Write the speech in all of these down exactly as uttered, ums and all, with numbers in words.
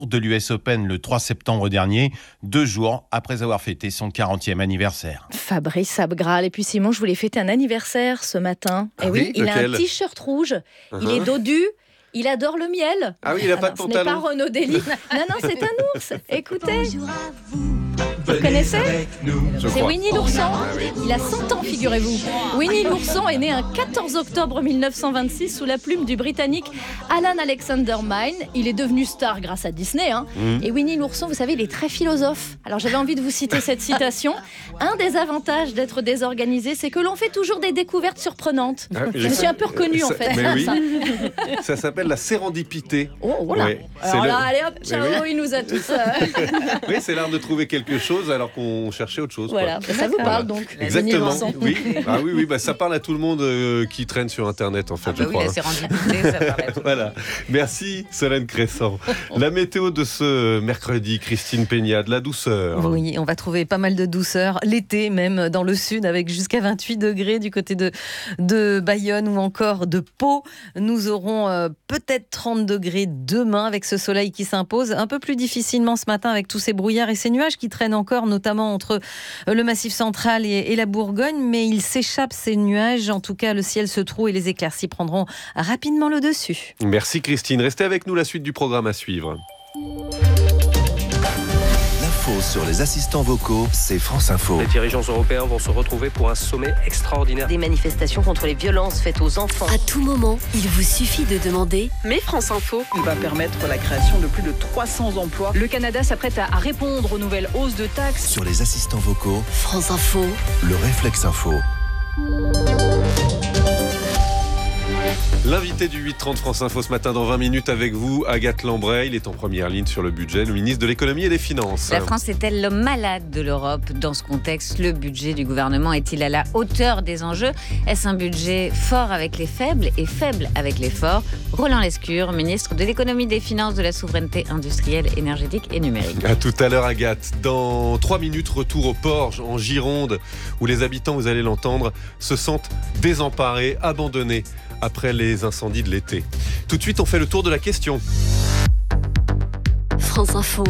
de l'U S Open le trois septembre dernier, deux jours après avoir fêté son quarantième anniversaire. Fabrice Abgral. Et puis Simon, je voulais fêter un anniversaire ce matin. Ah et oui, oui, il lequel a un t-shirt rouge, Uh-huh. il est dodu. Il adore le miel. Ah oui, il n'a pas de Ce n'est pas pantalon. Renaud Dely. Non, non, c'est un ours. Écoutez. Vous connaissez ? Je C'est crois. Winnie l'ourson. Ah oui. Il a cent ans, figurez-vous. Winnie l'ourson est né un quatorze octobre mille neuf cent vingt-six sous la plume du Britannique Alan Alexander Milne. Il est devenu star grâce à Disney. Hein. Mmh. Et Winnie l'ourson, vous savez, il est très philosophe. Alors j'avais envie de vous citer cette citation. Un des avantages d'être désorganisé, c'est que l'on fait toujours des découvertes surprenantes. Ah, Je me suis un peu reconnue en ça- fait. Mais oui, Ça. ça s'appelle la sérendipité. Oh, voilà. Ouais, c'est Alors le- là, allez hop, Mais ciao, oui. il nous a tous. euh, Oui, c'est l'art de trouver quelque chose alors qu'on cherchait autre chose. quoi. Voilà, ça vous parle donc. Winnie Exactement. l'ourson. Oui. Ah oui, oui, bah, ça parle à tout le monde euh, qui traîne sur Internet en fait, Ah je bah oui, crois. la sérendipité, ça parle à tout. Voilà. Merci Solène Crescent. La météo de ce mercredi, Christine Peña, de la douceur. Oui, on va trouver pas mal de douceur, l'été même dans le sud avec jusqu'à vingt-huit degrés du côté de, de Bayonne ou encore de Pau. Nous aurons euh, peut-être trente degrés demain avec ce soleil qui s'impose. Un peu plus difficilement ce matin avec tous ces brouillards et ces nuages qui traînent encore notamment entre euh, le Massif central et, et la Bourgogne, mais ils s'échappent ces nuages. En tout cas, le ciel se trouve et les éclaircies prendront rapidement le dessus. Merci Christine. Restez avec nous, la suite du programme à suivre. L'info sur les assistants vocaux, c'est France Info. Les dirigeants européens vont se retrouver pour un sommet extraordinaire. Des manifestations contre les violences faites aux enfants. À tout moment, il vous suffit de demander Mais France Info, il va permettre la création de plus de trois cents emplois. Le Canada s'apprête à répondre aux nouvelles hausses de taxes. Sur les assistants vocaux, France Info. le réflexe info. L'invité du huit trente France Info ce matin dans vingt minutes avec vous, Agathe Lambray. Il est en première ligne sur le budget, le ministre de l'économie et des finances. La France est-elle l'homme malade de l'Europe ? Dans ce contexte, le budget du gouvernement est-il à la hauteur des enjeux ? Est-ce un budget fort avec les faibles et faible avec les forts ? Roland Lescure, ministre de l'économie, des finances, de la souveraineté industrielle, énergétique et numérique. À tout à l'heure Agathe. Dans trois minutes, retour au port en Gironde, où les habitants, vous allez l'entendre, se sentent désemparés, abandonnés après les incendies de l'été. Tout de suite, on fait le tour de la question. France Info.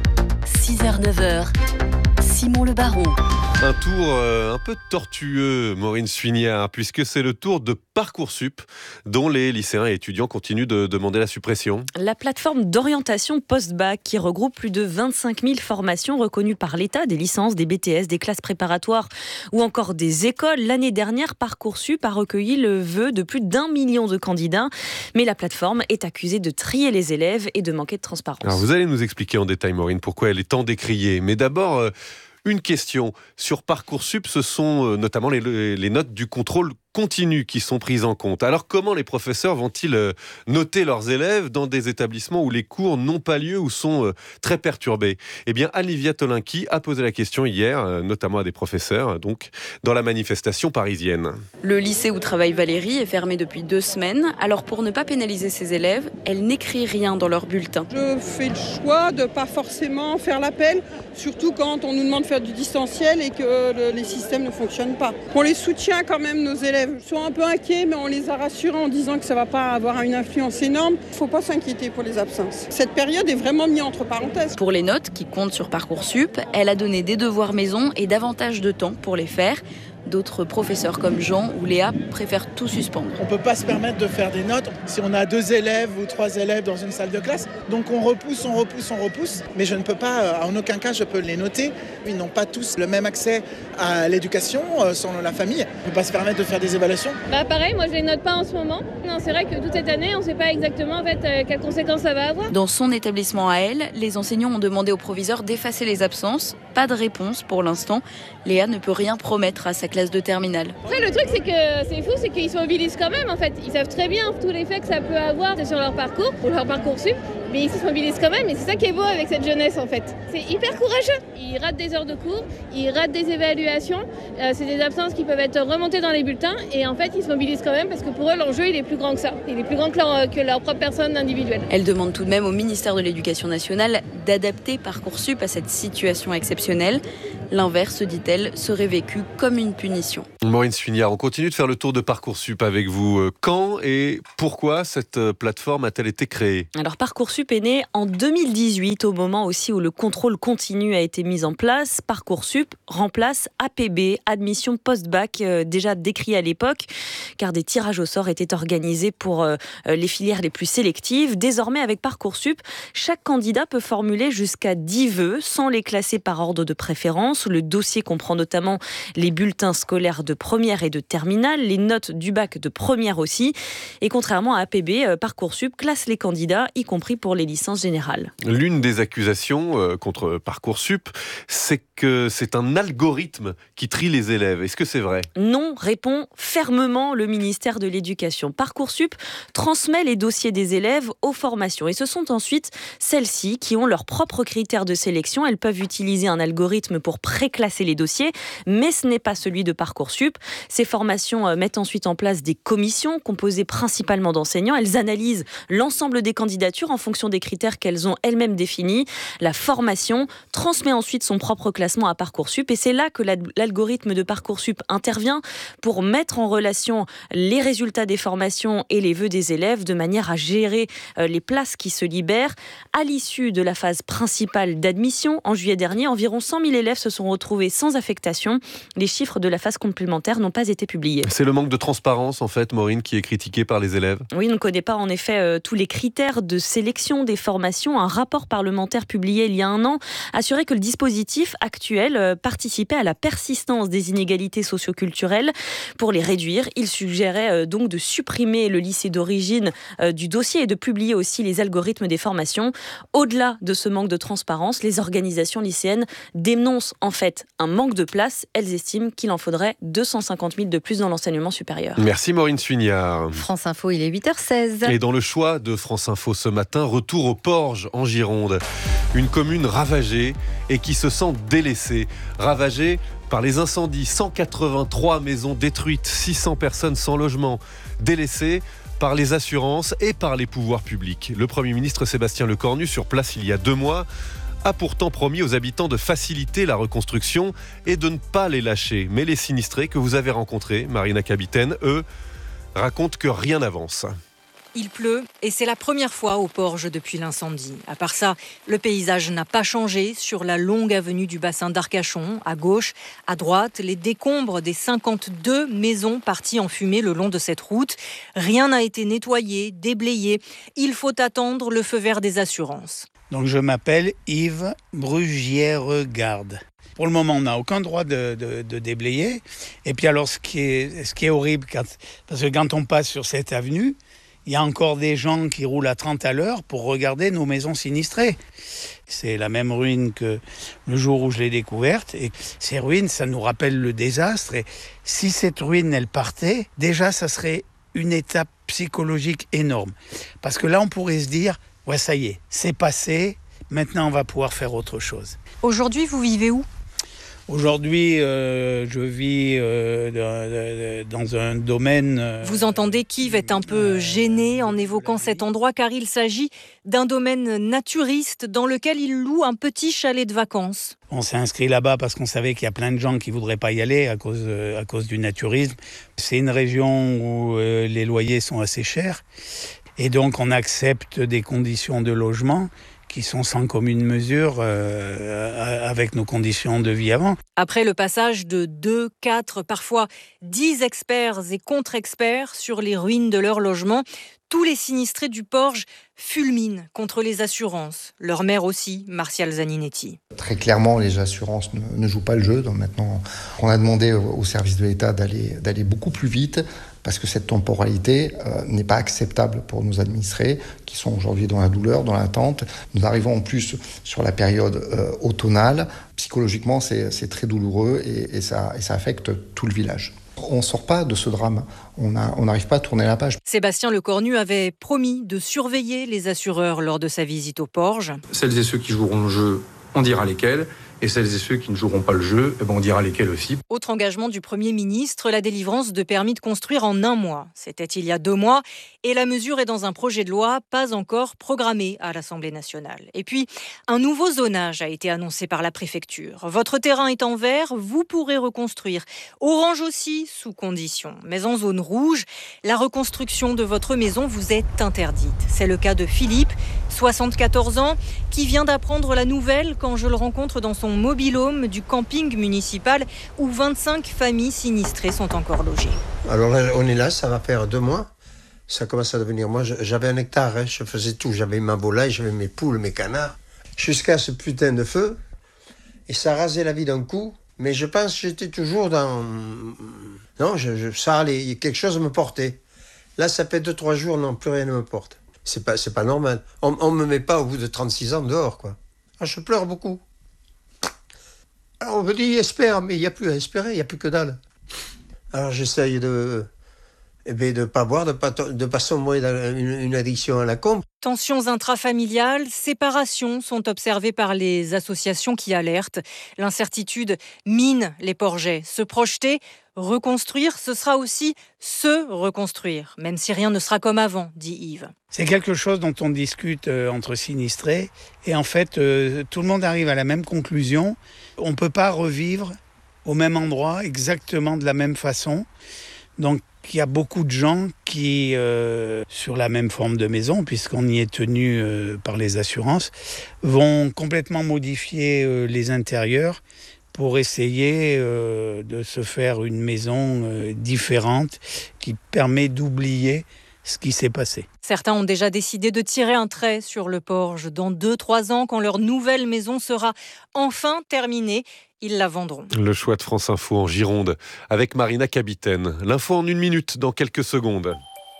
six heures neuf heures. Simon Le Baron. Un tour euh, un peu tortueux, Maureen Suignard, puisque c'est le tour de Parcoursup dont les lycéens et étudiants continuent de demander la suppression. La plateforme d'orientation post-bac qui regroupe plus de vingt-cinq mille formations reconnues par l'État, des licences, des B T S, des classes préparatoires ou encore des écoles. L'année dernière, Parcoursup a recueilli le vœu de plus d'un million de candidats. Mais la plateforme est accusée de trier les élèves et de manquer de transparence. Alors vous allez nous expliquer en détail, Maureen, pourquoi elle est tant décriée. Mais d'abord, euh, une question. Sur Parcoursup, ce sont euh, notamment les, les notes du contrôle continu qui sont prises en compte. Alors comment les professeurs vont-ils euh, noter leurs élèves dans des établissements où les cours n'ont pas lieu ou sont euh, très perturbés ? Eh bien, Olivia Tolinki a posé la question hier, euh, notamment à des professeurs, donc dans la manifestation parisienne. Le lycée où travaille Valérie est fermé depuis deux semaines. Alors pour ne pas pénaliser ses élèves, elle n'écrit rien dans leur bulletin. Je fais le choix de ne pas forcément faire l'appel, surtout quand on nous demande de faire du distanciel et que le, les systèmes ne fonctionnent pas. On les soutient quand même, nos élèves. Ils sont un peu inquiets, mais on les a rassurés en disant que ça ne va pas avoir une influence énorme. Il ne faut pas s'inquiéter pour les absences. Cette période est vraiment mise entre parenthèses. Pour les notes qui comptent sur Parcoursup, elle a donné des devoirs maison et davantage de temps pour les faire. D'autres professeurs comme Jean ou Léa préfèrent tout suspendre. On ne peut pas se permettre de faire des notes si on a deux élèves ou trois élèves dans une salle de classe. Donc on repousse, on repousse, on repousse. Mais je ne peux pas, en aucun cas, je peux les noter. Ils n'ont pas tous le même accès à l'éducation selon la famille. On ne peut pas se permettre de faire des évaluations. Bah pareil, moi je les note pas en ce moment. Non, c'est vrai que toute cette année, on ne sait pas exactement en fait euh, quelles conséquences ça va avoir. Dans son établissement à elle, les enseignants ont demandé au proviseur d'effacer les absences. Pas de réponse pour l'instant. Léa ne peut rien promettre à sa classe de terminale. Après, le truc, c'est que c'est fou, c'est qu'ils se mobilisent quand même, en fait. Ils savent très bien tous les faits que ça peut avoir sur leur parcours, ou leur Parcoursup, mais ils se mobilisent quand même, et c'est ça qui est beau avec cette jeunesse, en fait. C'est hyper courageux. Ils ratent des heures de cours, ils ratent des évaluations, euh, c'est des absences qui peuvent être remontées dans les bulletins, et en fait, ils se mobilisent quand même, parce que pour eux, l'enjeu, il est plus grand que ça. Il est plus grand que leur, que leur propre personne individuelle. Elle demande tout de même au ministère de l'Éducation nationale d'adapter Parcoursup à cette situation exceptionnelle. L'inverse, dit-elle, serait vécu comme une punition. Maureen Suignard, on continue de faire le tour de Parcoursup avec vous. Quand et pourquoi cette plateforme a-t-elle été créée ? Alors Parcoursup Parcoursup est né en deux mille dix-huit, au moment aussi où le contrôle continu a été mis en place. Parcoursup remplace A P B, admission post-bac, euh, déjà décrit à l'époque, car des tirages au sort étaient organisés pour euh, les filières les plus sélectives. Désormais, avec Parcoursup, chaque candidat peut formuler jusqu'à dix vœux, sans les classer par ordre de préférence. Le dossier comprend notamment les bulletins scolaires de première et de terminale, les notes du bac de première aussi. Et contrairement à A P B, euh, Parcoursup classe les candidats, y compris pour les licences générales. L'une des accusations euh, contre Parcoursup, c'est que c'est un algorithme qui trie les élèves. Est-ce que c'est vrai ? Non, répond fermement le ministère de l'Éducation. Parcoursup transmet les dossiers des élèves aux formations. Et ce sont ensuite celles-ci qui ont leurs propres critères de sélection. Elles peuvent utiliser un algorithme pour préclasser les dossiers, mais ce n'est pas celui de Parcoursup. Ces formations mettent ensuite en place des commissions composées principalement d'enseignants. Elles analysent l'ensemble des candidatures en fonction des critères qu'elles ont elles-mêmes définis. La formation transmet ensuite son propre classement à Parcoursup et c'est là que l'algorithme de Parcoursup intervient pour mettre en relation les résultats des formations et les vœux des élèves de manière à gérer les places qui se libèrent. À l'issue de la phase principale d'admission, en juillet dernier, environ cent mille élèves se sont retrouvés sans affectation. Les chiffres de la phase complémentaire n'ont pas été publiés. C'est le manque de transparence, en fait, Maureen, qui est critiqué par les élèves. Oui, on ne connaît pas en effet euh, tous les critères de sélection des formations. Un rapport parlementaire publié il y a un an assurait que le dispositif actuel euh, participait à la persistance des inégalités socioculturelles. Pour les réduire, il suggérait euh, donc de supprimer le lycée d'origine euh, du dossier et de publier aussi les algorithmes des formations. Au-delà de ce manque de transparence, les organisations lycéennes dénoncent en fait un manque de place. Elles estiment qu'il en faudrait deux cent cinquante mille de plus dans l'enseignement supérieur. Merci Maureen Suignard. France Info, il est huit heures seize. Et dans le choix de France Info ce matin, retour aux Porges en Gironde. Une commune ravagée et qui se sent délaissée. Ravagée par les incendies, cent quatre-vingt-trois maisons détruites, six cents personnes sans logement. Délaissée par les assurances et par les pouvoirs publics. Le Premier ministre Sébastien Lecornu, sur place il y a deux mois, a pourtant promis aux habitants de faciliter la reconstruction et de ne pas les lâcher. Mais les sinistrés que vous avez rencontrés, Marina Capitaine, eux, racontent que rien n'avance. Il pleut et c'est la première fois aux Porges depuis l'incendie. À part ça, le paysage n'a pas changé sur la longue avenue du bassin d'Arcachon. À gauche, à droite, les décombres des cinquante-deux maisons parties en fumée le long de cette route. Rien n'a été nettoyé, déblayé. Il faut attendre le feu vert des assurances. Donc je m'appelle Yves Brugière-Garde. Pour le moment, on n'a aucun droit de, de, de déblayer. Et puis alors, ce qui est, ce qui est horrible, quand, parce que quand on passe sur cette avenue, il y a encore des gens qui roulent à trente à l'heure pour regarder nos maisons sinistrées. C'est la même ruine que le jour où je l'ai découverte. Et ces ruines, ça nous rappelle le désastre. Et si cette ruine, elle partait, déjà, ça serait une étape psychologique énorme. Parce que là, on pourrait se dire, ouais, ça y est, c'est passé, maintenant on va pouvoir faire autre chose. Aujourd'hui, vous vivez où ? Aujourd'hui, euh, je vis euh, dans un domaine... Euh, Vous entendez qu'Yves est un peu gêné en évoquant cet endroit car il s'agit d'un domaine naturiste dans lequel il loue un petit chalet de vacances. On s'est inscrit là-bas parce qu'on savait qu'il y a plein de gens qui ne voudraient pas y aller à cause, euh, à cause du naturisme. C'est une région où euh, les loyers sont assez chers et donc on accepte des conditions de logement qui sont sans commune mesure euh, avec nos conditions de vie avant. Après le passage de deux, quatre, parfois dix experts et contre-experts sur les ruines de leur logement, tous les sinistrés du Porge fulminent contre les assurances. Leur maire aussi, Martial Zaninetti. Très clairement, les assurances ne, ne jouent pas le jeu. Donc maintenant, on a demandé au, au service de l'État d'aller, d'aller beaucoup plus vite parce que cette temporalité euh, n'est pas acceptable pour nos administrés qui sont aujourd'hui dans la douleur, dans l'attente. Nous arrivons en plus sur la période euh, automnale. Psychologiquement, c'est, c'est très douloureux et, et, ça, et ça affecte tout le village. On ne sort pas de ce drame, on n'arrive pas à tourner la page. Sébastien Lecornu avait promis de surveiller les assureurs lors de sa visite au Porge. Celles et ceux qui joueront le jeu, on dira lesquels. Et celles et ceux qui ne joueront pas le jeu, eh ben on dira lesquels aussi. Autre engagement du Premier ministre, la délivrance de permis de construire en un mois. C'était il y a deux mois et la mesure est dans un projet de loi pas encore programmé à l'Assemblée nationale. Et puis, un nouveau zonage a été annoncé par la préfecture. Votre terrain est en vert, vous pourrez reconstruire. Orange aussi, sous condition. Mais en zone rouge, la reconstruction de votre maison vous est interdite. C'est le cas de Philippe. soixante-quatorze ans, qui vient d'apprendre la nouvelle quand je le rencontre dans son mobil-home du camping municipal où vingt-cinq familles sinistrées sont encore logées. Alors là, on est là, ça va faire deux mois. Ça commence à devenir... Moi, j'avais un hectare, hein, je faisais tout. J'avais ma volaille, j'avais mes poules, mes canards. Jusqu'à ce putain de feu. Et ça rasait la vie d'un coup. Mais je pense que j'étais toujours dans... Non, je, je, ça allait, quelque chose me portait. Là, ça fait deux, trois jours, non, plus rien ne me porte. C'est pas, c'est pas normal. On ne me met pas au bout de trente-six ans dehors, quoi. Ah, je pleure beaucoup. Alors, on me dit, espère, mais il n'y a plus à espérer, il n'y a plus que dalle. Alors, j'essaye de... Eh bien, de ne pas boire, de ne pas, de pas sombrer dans une, une addiction à la combe. Tensions intrafamiliales, séparations sont observées par les associations qui alertent. L'incertitude mine les projets. Se projeter, reconstruire, ce sera aussi se reconstruire, même si rien ne sera comme avant, dit Yves. C'est quelque chose dont on discute euh, entre sinistrés et en fait, euh, tout le monde arrive à la même conclusion. On ne peut pas revivre au même endroit, exactement de la même façon. Donc, il y a beaucoup de gens qui, euh, sur la même forme de maison, puisqu'on y est tenu euh, par les assurances, vont complètement modifier euh, les intérieurs pour essayer euh, de se faire une maison euh, différente qui permet d'oublier ce qui s'est passé. Certains ont déjà décidé de tirer un trait sur le Porge. Dans deux trois ans, quand leur nouvelle maison sera enfin terminée, ils la vendront. Le choix de France Info en Gironde avec Marina Capitaine. L'info en une minute dans quelques secondes.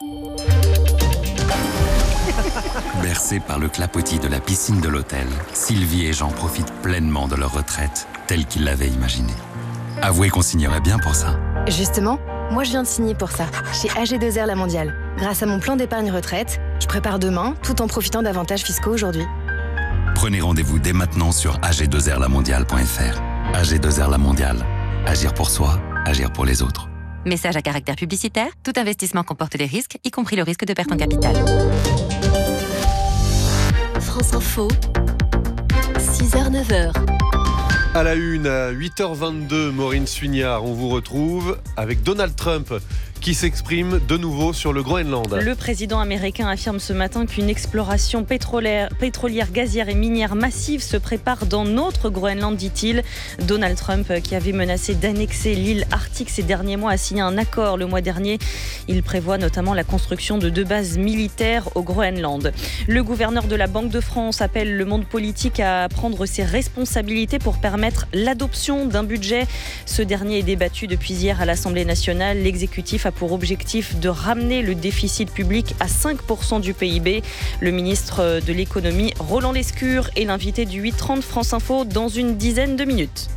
Bercés par le clapotis de la piscine de l'hôtel, Sylvie et Jean profitent pleinement de leur retraite telle qu'ils l'avaient imaginée. Avouez qu'on signerait bien pour ça. Justement, moi je viens de signer pour ça, chez A G deux R La Mondiale. Grâce à mon plan d'épargne retraite, je prépare demain tout en profitant d'avantages fiscaux aujourd'hui. Prenez rendez-vous dès maintenant sur a g deux r la mondiale point f r. A G deux R La Mondiale. Agir pour soi, agir pour les autres. Message à caractère publicitaire. Tout investissement comporte des risques, y compris le risque de perte en capital. France Info, six heures neuf heures. À la une, à huit heures vingt-deux, Maureen Suignard, on vous retrouve avec Donald Trump qui s'exprime de nouveau sur le Groenland. Le président américain affirme ce matin qu'une exploration pétrolière, pétrolière, gazière et minière massive se prépare dans notre Groenland, dit-il. Donald Trump, qui avait menacé d'annexer l'île Arctique ces derniers mois, a signé un accord le mois dernier. Il prévoit notamment la construction de deux bases militaires au Groenland. Le gouverneur de la Banque de France appelle le monde politique à prendre ses responsabilités pour permettre l'adoption d'un budget. Ce dernier est débattu depuis hier à l'Assemblée nationale. L'exécutif a pour objectif de ramener le déficit public à cinq pour cent du P I B. Le ministre de l'économie, Roland Lescure, est l'invité du huit trente France Info dans une dizaine de minutes.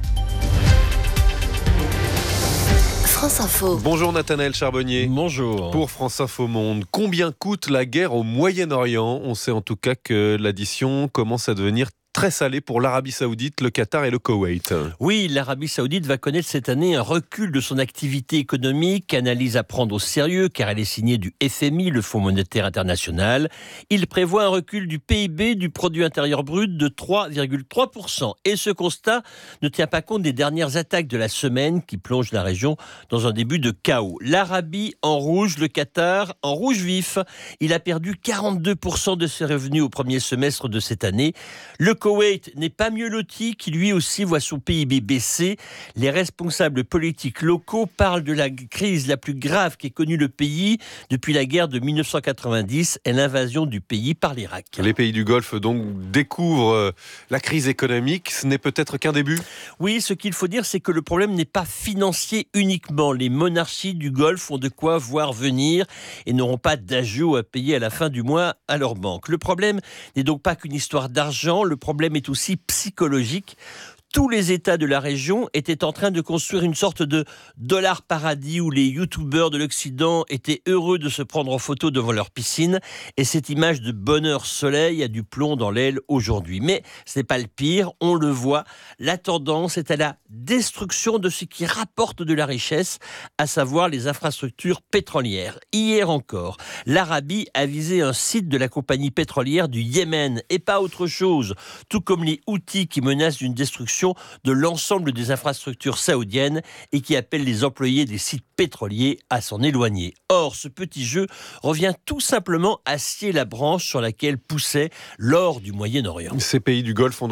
France Info. Bonjour Nathanaël Charbonnier. Bonjour. Pour France Info Monde, combien coûte la guerre au Moyen-Orient ? On sait en tout cas que l'addition commence à devenir très salé pour l'Arabie Saoudite, le Qatar et le Koweït. Oui, l'Arabie Saoudite va connaître cette année un recul de son activité économique, analyse à prendre au sérieux car elle est signée du F M I, le Fonds monétaire international. Il prévoit un recul du P I B, du produit intérieur brut, de trois virgule trois pour cent. Et ce constat ne tient pas compte des dernières attaques de la semaine qui plongent la région dans un début de chaos. L'Arabie en rouge, le Qatar en rouge vif. Il a perdu quarante-deux pour cent de ses revenus au premier semestre de cette année. Le Koweït n'est pas mieux loti, qui lui aussi voit son P I B baisser. Les responsables politiques locaux parlent de la crise la plus grave qu'ait connue le pays depuis la guerre de dix-neuf cent quatre-vingt-dix et l'invasion du pays par l'Irak. Les pays du Golfe donc découvrent la crise économique. Ce n'est peut-être qu'un début ? Oui, ce qu'il faut dire, c'est que le problème n'est pas financier uniquement. Les monarchies du Golfe ont de quoi voir venir et n'auront pas d'agio à payer à la fin du mois à leur banque. Le problème n'est donc pas qu'une histoire d'argent. Le problème Le problème est aussi psychologique. Tous les États de la région étaient en train de construire une sorte de dollar paradis où les youtubeurs de l'Occident étaient heureux de se prendre en photo devant leur piscine. Et cette image de bonheur soleil a du plomb dans l'aile aujourd'hui. Mais ce n'est pas le pire, on le voit. La tendance est à la destruction de ce qui rapporte de la richesse, à savoir les infrastructures pétrolières. Hier encore, l'Arabie a visé un site de la compagnie pétrolière du Yémen et pas autre chose. Tout comme les Houthis qui menacent d'une destruction destruction de l'ensemble des infrastructures saoudiennes et qui appelle les employés des sites pétroliers à s'en éloigner. Or, ce petit jeu revient tout simplement à scier la branche sur laquelle poussait l'or du Moyen-Orient. Ces pays du Golfe ont